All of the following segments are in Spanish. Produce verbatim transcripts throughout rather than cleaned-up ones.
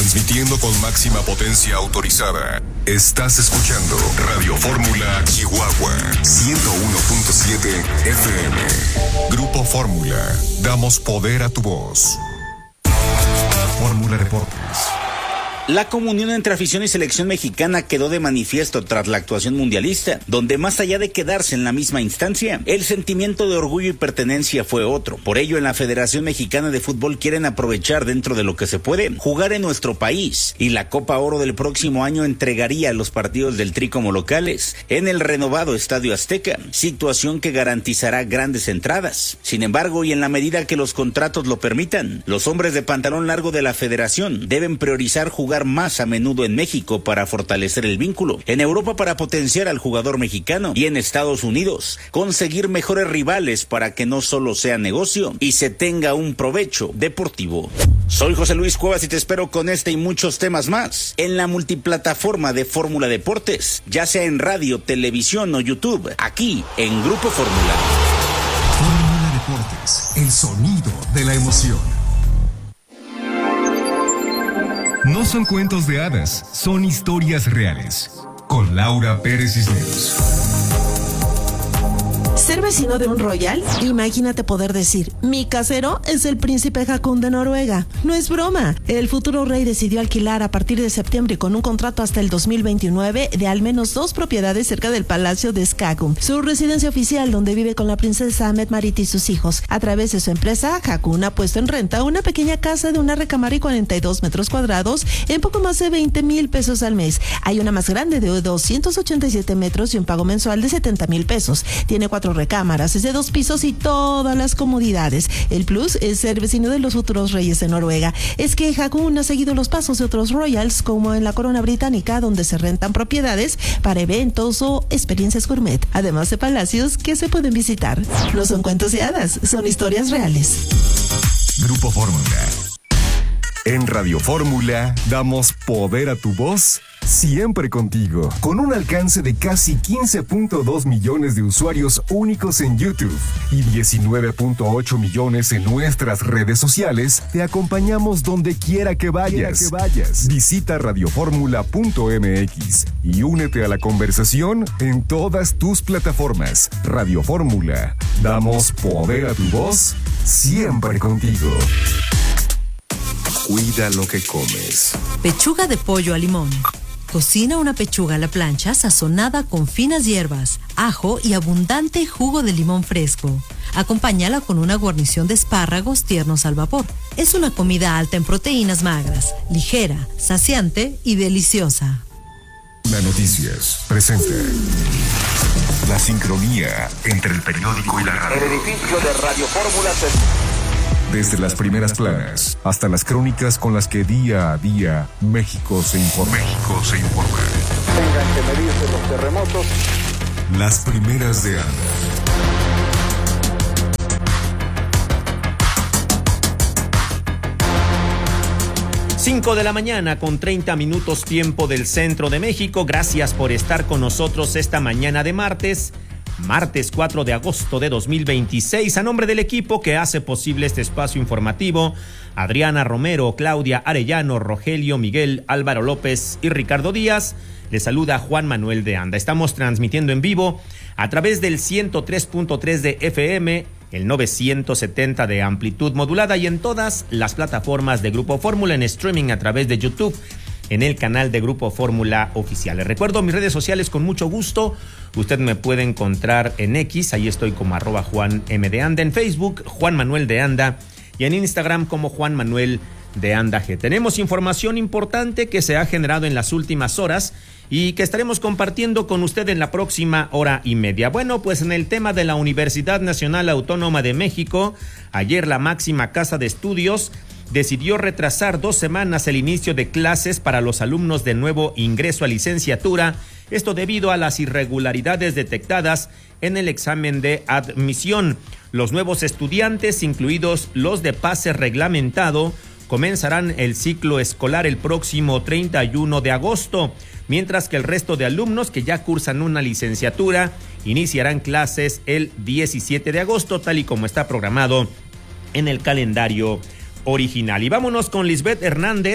Transmitiendo con máxima potencia autorizada. Estás escuchando Radio Fórmula Chihuahua ciento uno punto siete F M. Grupo Fórmula. Damos poder a tu voz. Fórmula Deportes. La comunión entre afición y selección mexicana quedó de manifiesto tras la actuación mundialista, donde más allá de quedarse en la misma instancia, el sentimiento de orgullo y pertenencia fue otro. Por ello, en la Federación Mexicana de Fútbol quieren aprovechar dentro de lo que se puede, jugar en nuestro país, y la Copa Oro del próximo año entregaría los partidos del Tri como locales en el renovado Estadio Azteca, situación que garantizará grandes entradas. Sin embargo, y en la medida que los contratos lo permitan, los hombres de pantalón largo de la Federación deben priorizar jugar más a menudo en México para fortalecer el vínculo, en Europa para potenciar al jugador mexicano y en Estados Unidos conseguir mejores rivales para que no solo sea negocio y se tenga un provecho deportivo. Soy José Luis Cuevas y te espero con este y muchos temas más en la multiplataforma de Fórmula Deportes, ya sea en radio, televisión o YouTube, aquí en Grupo Fórmula. Fórmula Deportes, el sonido de la emoción. No son cuentos de hadas, son historias reales. Con Laura Pérez Cisneros. ¿Ser vecino de un royal? Imagínate poder decir, mi casero es el príncipe Haakon de Noruega. No es broma. El futuro rey decidió alquilar a partir de septiembre con un contrato hasta el dos mil veintinueve de al menos dos propiedades cerca del Palacio de Skagun, su residencia oficial donde vive con la princesa Mette-Marit y sus hijos. A través de su empresa, Haakon ha puesto en renta una pequeña casa de una recámara y cuarenta y dos metros cuadrados en poco más de veinte mil pesos al mes. Hay una más grande de doscientos ochenta y siete metros y un pago mensual de setenta mil pesos. Tiene cuatro recámaras, es de dos pisos y todas las comodidades. El plus es ser vecino de los futuros reyes de Noruega. Es que Haakon ha seguido los pasos de otros royals, como en la corona británica, donde se rentan propiedades para eventos o experiencias gourmet, además de palacios que se pueden visitar. No son cuentos de hadas, son historias reales. Grupo Fórmula. En Radio Fórmula damos poder a tu voz, siempre contigo. Con un alcance de casi quince punto dos millones de usuarios únicos en YouTube y diecinueve punto ocho millones en nuestras redes sociales, te acompañamos donde quiera que vayas. Que vayas. Visita radio fórmula punto m x y únete a la conversación en todas tus plataformas. Radio Fórmula. Damos poder a tu voz, siempre contigo. Cuida lo que comes. Pechuga de pollo a limón. Cocina una pechuga a la plancha sazonada con finas hierbas, ajo y abundante jugo de limón fresco. Acompáñala con una guarnición de espárragos tiernos al vapor. Es una comida alta en proteínas magras, ligera, saciante y deliciosa. La Noticias presenta la sincronía entre el periódico y la radio. El edificio de Radio Fórmula se... Desde las primeras planas hasta las crónicas con las que día a día México se informa. México se informa. Tengan que medirse los terremotos. Las primeras de Anda. cinco de la mañana con treinta minutos tiempo del centro de México. Gracias por estar con nosotros esta mañana de martes. Martes cuatro de agosto de dos mil veintiséis, a nombre del equipo que hace posible este espacio informativo, Adriana Romero, Claudia Arellano, Rogelio Miguel, Álvaro López y Ricardo Díaz, les saluda Juan Manuel de Anda. Estamos transmitiendo en vivo a través del ciento tres punto tres de F M, el novecientos setenta de amplitud modulada y en todas las plataformas de Grupo Fórmula en streaming a través de YouTube, en el canal de Grupo Fórmula Oficial. Les recuerdo mis redes sociales con mucho gusto. Usted me puede encontrar en X, ahí estoy como arroba Juan M de Anda, en Facebook Juan Manuel de Anda y en Instagram como Juan Manuel de Anda G. Tenemos información importante que se ha generado en las últimas horas y que estaremos compartiendo con usted en la próxima hora y media. Bueno, pues en el tema de la Universidad Nacional Autónoma de México, ayer la máxima casa de estudios decidió retrasar dos semanas el inicio de clases para los alumnos de nuevo ingreso a licenciatura, esto debido a las irregularidades detectadas en el examen de admisión. Los nuevos estudiantes, incluidos los de pase reglamentado, comenzarán el ciclo escolar el próximo treinta y uno de agosto, mientras que el resto de alumnos que ya cursan una licenciatura iniciarán clases el diecisiete de agosto, tal y como está programado en el calendario original. Y vámonos con Lisbeth Hernández,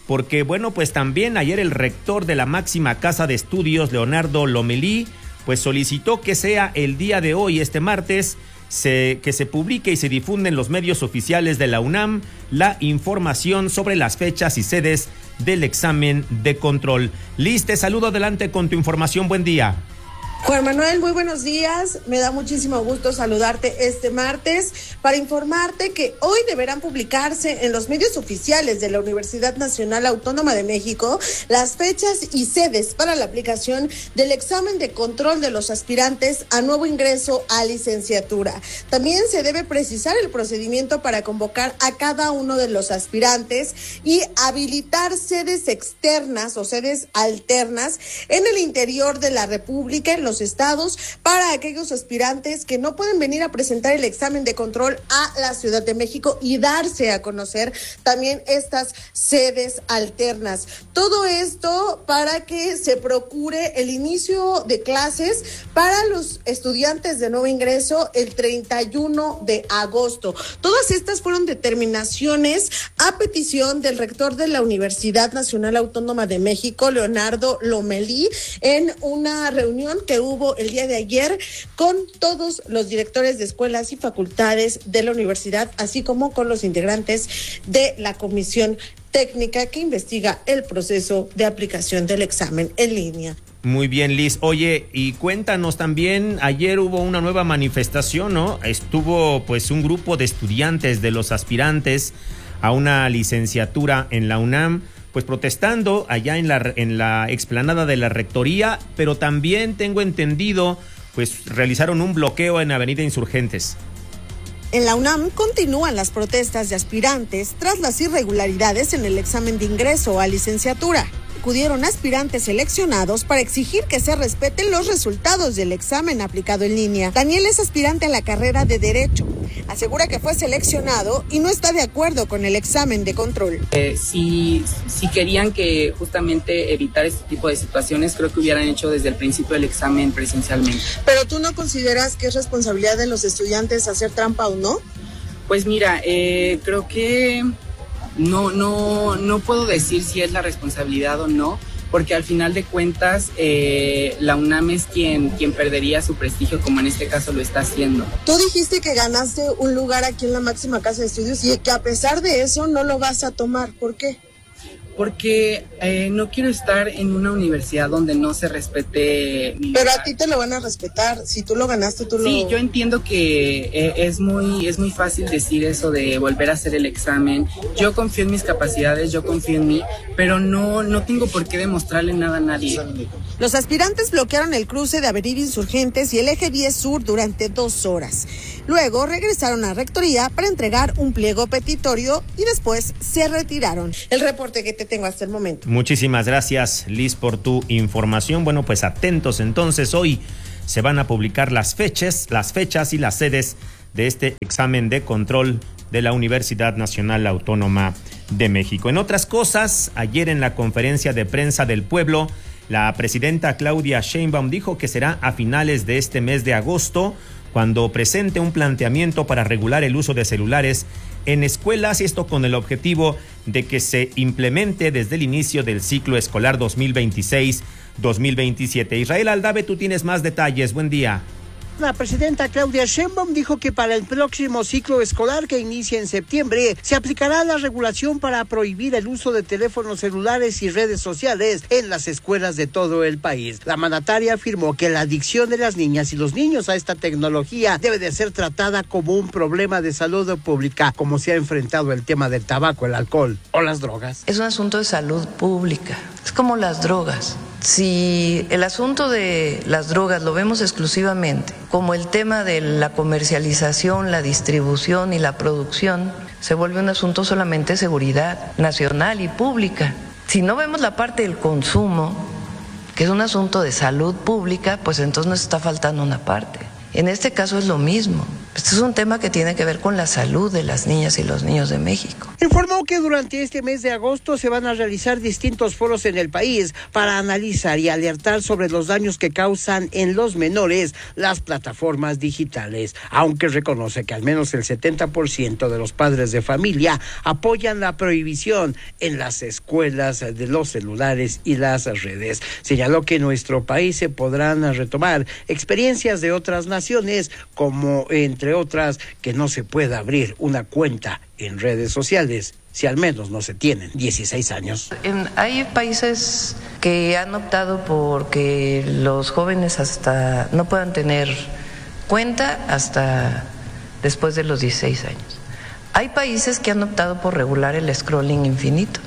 porque bueno, pues también ayer el rector de la máxima casa de estudios, Leonardo Lomelí, pues solicitó que sea el día de hoy, este martes, se, que se publique y se difunde en los medios oficiales de la UNAM la información sobre las fechas y sedes del examen de control. Liz, te saludo, adelante con tu información, buen día. Juan Manuel, muy buenos días. Me da muchísimo gusto saludarte este martes para informarte que hoy deberán publicarse en los medios oficiales de la Universidad Nacional Autónoma de México las fechas y sedes para la aplicación del examen de control de los aspirantes a nuevo ingreso a licenciatura. También se debe precisar el procedimiento para convocar a cada uno de los aspirantes y habilitar sedes externas o sedes alternas en el interior de la República, en los estados, para aquellos aspirantes que no pueden venir a presentar el examen de control a la Ciudad de México y darse a conocer también estas sedes alternas. Todo esto para que se procure el inicio de clases para los estudiantes de nuevo ingreso el treinta y uno de agosto. Todas estas fueron determinaciones a petición del rector de la Universidad Nacional Autónoma de México, Leonardo Lomelí, en una reunión que hubo el día de ayer con todos los directores de escuelas y facultades de la universidad, así como con los integrantes de la comisión técnica que investiga el proceso de aplicación del examen en línea. Muy bien, Liz. Oye, y cuéntanos también, ayer hubo una nueva manifestación, ¿no? Estuvo pues un grupo de estudiantes, de los aspirantes a una licenciatura en la UNAM, pues protestando allá en la, en la explanada de la Rectoría, pero también tengo entendido, pues realizaron un bloqueo en Avenida Insurgentes. En la UNAM continúan las protestas de aspirantes tras las irregularidades en el examen de ingreso a licenciatura. Acudieron aspirantes seleccionados para exigir que se respeten los resultados del examen aplicado en línea. Daniel es aspirante a la carrera de Derecho. Asegura que fue seleccionado y no está de acuerdo con el examen de control. Eh, si, si querían que justamente evitar este tipo de situaciones, creo que hubieran hecho desde el principio el examen presencialmente. ¿Pero tú no consideras que es responsabilidad de los estudiantes hacer trampa o no? Pues mira, eh, creo que no, no, no puedo decir si es la responsabilidad o no, porque al final de cuentas eh, la UNAM es quien, quien perdería su prestigio, como en este caso lo está haciendo. Tú dijiste que ganaste un lugar aquí en la máxima casa de estudios y que a pesar de eso no lo vas a tomar. ¿Por qué? Porque eh, no quiero estar en una universidad donde no se respete mi Pero lugar. a ti te lo van a respetar, si tú lo ganaste, tú sí, lo... Sí, yo entiendo que eh, es muy es muy fácil decir eso de volver a hacer el examen. Yo confío en mis capacidades, yo confío en mí, pero no, no tengo por qué demostrarle nada a nadie. Los aspirantes bloquearon el cruce de Avenida Insurgentes y el eje diez Sur durante dos horas. Luego regresaron a Rectoría para entregar un pliego petitorio y después se retiraron. El reporte que te tengo hasta el momento. Muchísimas gracias, Liz, por tu información. Bueno, pues atentos entonces, hoy se van a publicar las fechas, las fechas y las sedes de este examen de control de la Universidad Nacional Autónoma de México. En otras cosas, ayer en la conferencia de prensa del pueblo, la presidenta Claudia Sheinbaum dijo que será a finales de este mes de agosto cuando presente un planteamiento para regular el uso de celulares en escuelas, y esto con el objetivo de que se implemente desde el inicio del ciclo escolar dos mil veintiséis dos mil veintisiete. Israel Aldave, tú tienes más detalles. Buen día. La presidenta Claudia Sheinbaum dijo que para el próximo ciclo escolar que inicia en septiembre se aplicará la regulación para prohibir el uso de teléfonos celulares y redes sociales en las escuelas de todo el país. La mandataria afirmó que la adicción de las niñas y los niños a esta tecnología debe de ser tratada como un problema de salud pública, como se ha enfrentado el tema del tabaco, el alcohol o las drogas. Es un asunto de salud pública, es como las drogas. Si el asunto de las drogas lo vemos exclusivamente como el tema de la comercialización, la distribución y la producción, se vuelve un asunto solamente de seguridad nacional y pública. Si no vemos la parte del consumo, que es un asunto de salud pública, pues entonces nos está faltando una parte. En este caso es lo mismo. Este es un tema que tiene que ver con la salud de las niñas y los niños de México. Informó que durante este mes de agosto se van a realizar distintos foros en el país para analizar y alertar sobre los daños que causan en los menores las plataformas digitales, aunque reconoce que al menos el setenta por ciento de los padres de familia apoyan la prohibición en las escuelas de los celulares y las redes. Señaló que en nuestro país se podrán retomar experiencias de otras naciones, como entre otras que no se pueda abrir una cuenta en redes sociales si al menos no se tienen dieciséis años. En, hay países que han optado por que los jóvenes hasta no puedan tener cuenta hasta después de los dieciséis años. Hay países que han optado por regular el scrolling infinito.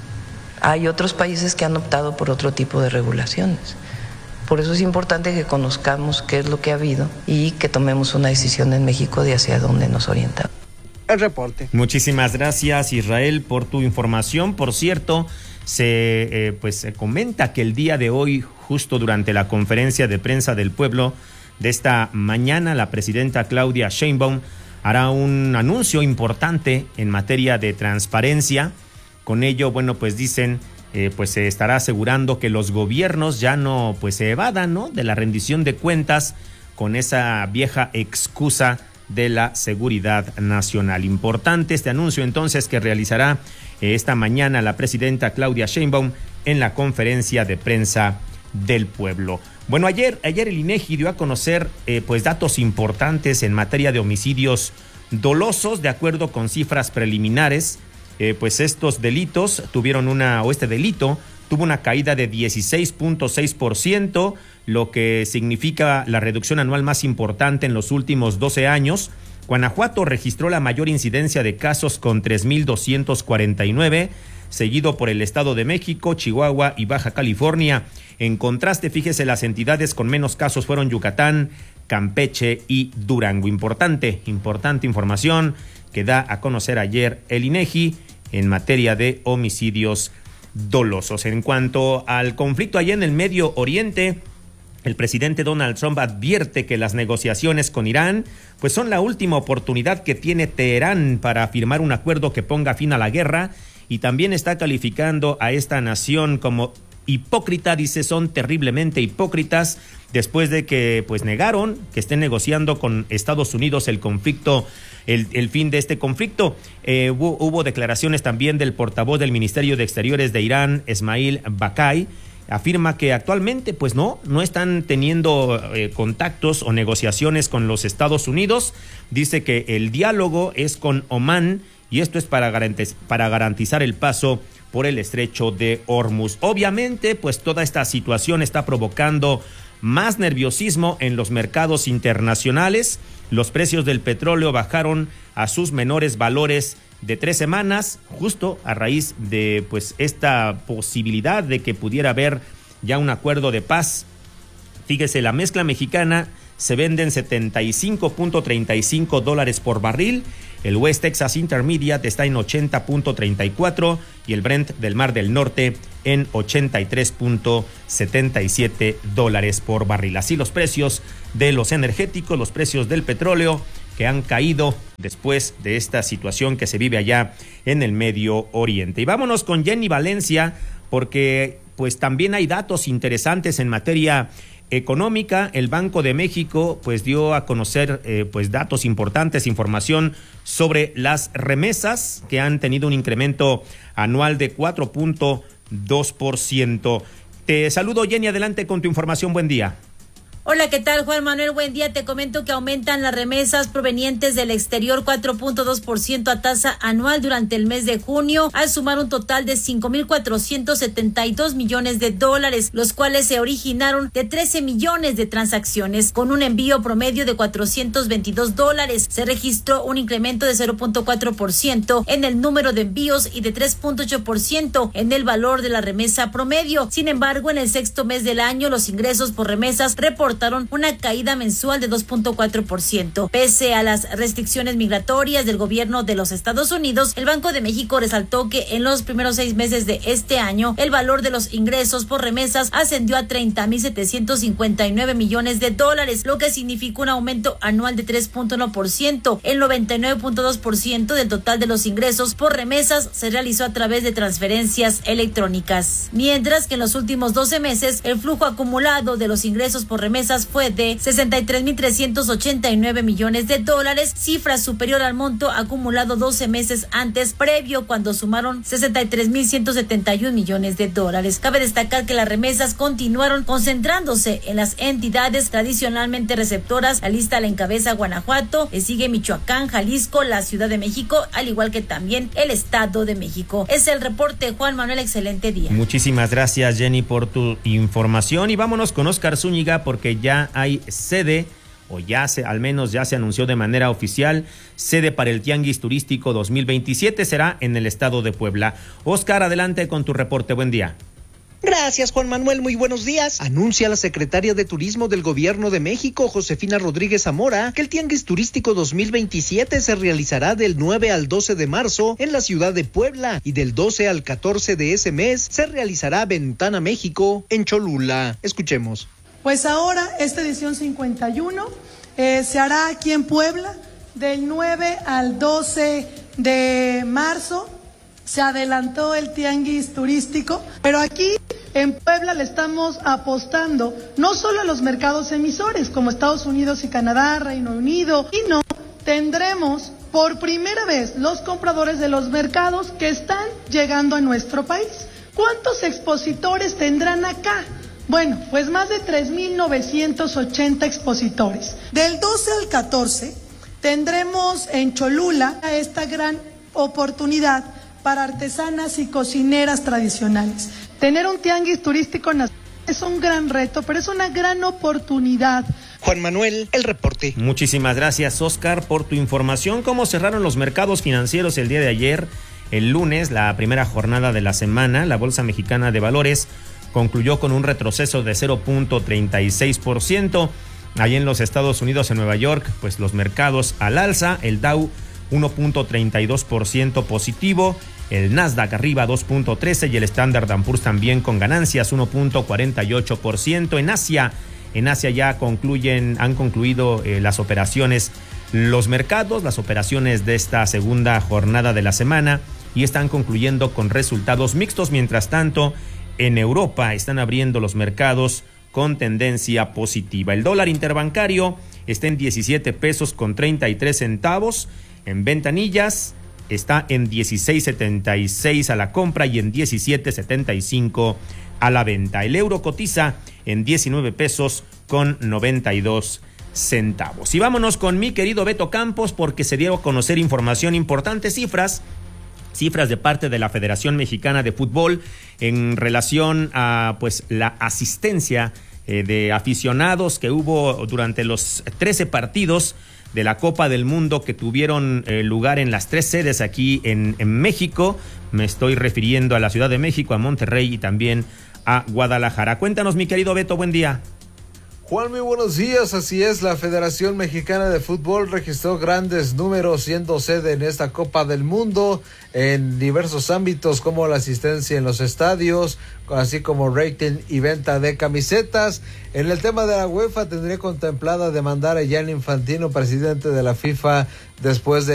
Hay otros países que han optado por otro tipo de regulaciones. Por eso es importante que conozcamos qué es lo que ha habido y que tomemos una decisión en México de hacia dónde nos orientamos. El reporte. Muchísimas gracias, Israel, por tu información. Por cierto, se eh, pues se comenta que el día de hoy, justo durante la conferencia de prensa del pueblo de esta mañana, la presidenta Claudia Sheinbaum hará un anuncio importante en materia de transparencia. Con ello, bueno, pues dicen, eh, pues se estará asegurando que los gobiernos ya no pues se evadan, ¿no?, de la rendición de cuentas con esa vieja excusa de la seguridad nacional. Importante este anuncio entonces que realizará eh, esta mañana la presidenta Claudia Sheinbaum en la conferencia de prensa del pueblo. Bueno, ayer, ayer el INEGI dio a conocer eh, pues datos importantes en materia de homicidios dolosos. De acuerdo con cifras preliminares, eh, pues estos delitos tuvieron una, o este delito tuvo una caída de dieciséis punto seis por ciento, lo que significa la reducción anual más importante en los últimos doce años. Guanajuato registró la mayor incidencia de casos con tres mil doscientos cuarenta y nueve, seguido por el Estado de México, Chihuahua y Baja California. En contraste, fíjese, las entidades con menos casos fueron Yucatán, Campeche y Durango. Importante, importante información que da a conocer ayer el INEGI en materia de homicidios dolosos. En cuanto al conflicto allá en el Medio Oriente, el presidente Donald Trump advierte que las negociaciones con Irán pues son la última oportunidad que tiene Teherán para firmar un acuerdo que ponga fin a la guerra, y también está calificando a esta nación como hipócrita. Dice, son terriblemente hipócritas después de que pues negaron que estén negociando con Estados Unidos el conflicto, el, el fin de este conflicto. Eh, hubo, hubo declaraciones también del portavoz del Ministerio de Exteriores de Irán, Esmail Bakai. Afirma que actualmente pues no, no están teniendo eh, contactos o negociaciones con los Estados Unidos. Dice que el diálogo es con Omán, y esto es para garantiz- para garantizar el paso por el estrecho de Hormuz. Obviamente, pues toda esta situación está provocando más nerviosismo en los mercados internacionales. Los precios del petróleo bajaron a sus menores valores de tres semanas, justo a raíz de pues esta posibilidad de que pudiera haber ya un acuerdo de paz. Fíjese, la mezcla mexicana se vende en setenta y cinco punto treinta y cinco dólares por barril, el West Texas Intermediate está en ochenta punto treinta y cuatro y el Brent del Mar del Norte en ochenta y tres punto setenta y siete dólares por barril. Así los precios de los energéticos, los precios del petróleo, que han caído después de esta situación que se vive allá en el Medio Oriente. Y vámonos con Jenny Valencia, porque pues también hay datos interesantes en materia económica. El Banco de México pues dio a conocer eh, pues datos importantes, información sobre las remesas, que han tenido un incremento anual de cuatro punto dos por ciento. Te saludo, Jenny, adelante con tu información. Buen día. Hola, ¿qué tal, Juan Manuel? Buen día. Te comento que aumentan las remesas provenientes del exterior cuatro punto dos por ciento a tasa anual durante el mes de junio, al sumar un total de cinco mil cuatrocientos setenta y dos millones de dólares, los cuales se originaron de trece millones de transacciones. Con un envío promedio de cuatrocientos veintidós dólares, se registró un incremento de cero punto cuatro por ciento en el número de envíos y de tres punto ocho por ciento en el valor de la remesa promedio. Sin embargo, en el sexto mes del año, los ingresos por remesas reportaron reportaron una caída mensual de dos punto cuatro por ciento. Pese a las restricciones migratorias del gobierno de los Estados Unidos, el Banco de México resaltó que en los primeros seis meses de este año, el valor de los ingresos por remesas ascendió a treinta mil setecientos cincuenta y nueve millones de dólares, lo que significó un aumento anual de tres punto uno por ciento. El noventa y nueve punto dos por ciento del total de los ingresos por remesas se realizó a través de transferencias electrónicas. Mientras que en los últimos doce meses, el flujo acumulado de los ingresos por remesas fue de sesenta y tres mil trescientos ochenta y nueve millones de dólares, cifra superior al monto acumulado doce meses antes, previo, cuando sumaron sesenta y tres mil ciento setenta y un millones de dólares. Cabe destacar que las remesas continuaron concentrándose en las entidades tradicionalmente receptoras. La lista la encabeza Guanajuato, le sigue Michoacán, Jalisco, la Ciudad de México, al igual que también el Estado de México. Es el reporte, Juan Manuel, excelente día. Muchísimas gracias, Jenny, por tu información, y vámonos con Oscar Zúñiga porque ya hay sede, o ya se, al menos ya se anunció de manera oficial, sede para el Tianguis Turístico dos mil veintisiete, será en el estado de Puebla. Oscar, adelante con tu reporte, buen día. Gracias, Juan Manuel, muy buenos días. Anuncia la secretaria de Turismo del Gobierno de México, Josefina Rodríguez Zamora, que el Tianguis Turístico dos mil veintisiete se realizará del nueve al doce de marzo en la ciudad de Puebla y del doce al catorce de ese mes se realizará Ventana México en Cholula. Escuchemos. Pues ahora esta edición cincuenta y uno eh, se hará aquí en Puebla del nueve al doce de marzo. Se adelantó el tianguis turístico, pero aquí en Puebla le estamos apostando no solo a los mercados emisores como Estados Unidos y Canadá, Reino Unido, y no, tendremos por primera vez los compradores de los mercados que están llegando a nuestro país. ¿Cuántos expositores tendrán acá? Bueno, pues más de tres mil novecientos ochenta expositores. Del doce al catorce tendremos en Cholula esta gran oportunidad para artesanas y cocineras tradicionales. Tener un tianguis turístico nacional es un gran reto, pero es una gran oportunidad. Juan Manuel, el reporte. Muchísimas gracias, Oscar, por tu información. ¿Cómo cerraron los mercados financieros el día de ayer? El lunes, la primera jornada de la semana, la Bolsa Mexicana de Valores concluyó con un retroceso de cero punto treinta y seis por ciento. Allí en los Estados Unidos, en Nueva York, pues los mercados al alza, el Dow uno punto treinta y dos por ciento positivo, el Nasdaq arriba dos punto trece y el Standard and Poor's también con ganancias uno punto cuarenta y ocho por ciento. En Asia, en Asia ya concluyen, han concluido eh, las operaciones, los mercados, las operaciones de esta segunda jornada de la semana y están concluyendo con resultados mixtos. Mientras tanto, en Europa están abriendo los mercados con tendencia positiva. El dólar interbancario está en diecisiete pesos con treinta y tres centavos. En ventanillas está en dieciséis setenta y seis a la compra y en diecisiete setenta y cinco a la venta. El euro cotiza en diecinueve pesos con noventa y dos centavos. Y vámonos con mi querido Beto Campos porque se dio a conocer información importante, cifras, cifras de parte de la Federación Mexicana de Fútbol en relación a pues la asistencia eh, de aficionados que hubo durante los trece partidos de la Copa del Mundo que tuvieron eh, lugar en las tres sedes aquí en, en México. Me estoy refiriendo a la Ciudad de México, a Monterrey y también a Guadalajara. Cuéntanos, mi querido Beto, buen día. Juan, muy buenos días. Así es, la Federación Mexicana de Fútbol registró grandes números siendo sede en esta Copa del Mundo en diversos ámbitos como la asistencia en los estadios, así como rating y venta de camisetas. En el tema de la UEFA tendría contemplada demandar a Gianni Infantino, presidente de la FIFA, después de